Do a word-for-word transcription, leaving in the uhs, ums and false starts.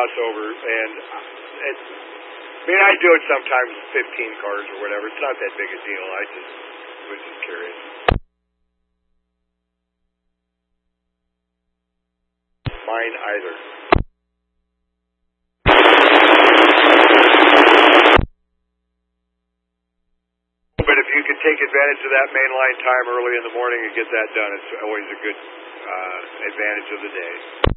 crossover, and it, I mean, I do it sometimes, fifteen cars or whatever. It's not that big a deal. I just was just curious. Mine either. But if you could take advantage of that mainline time early in the morning and get that done, it's always a good uh, advantage of the day.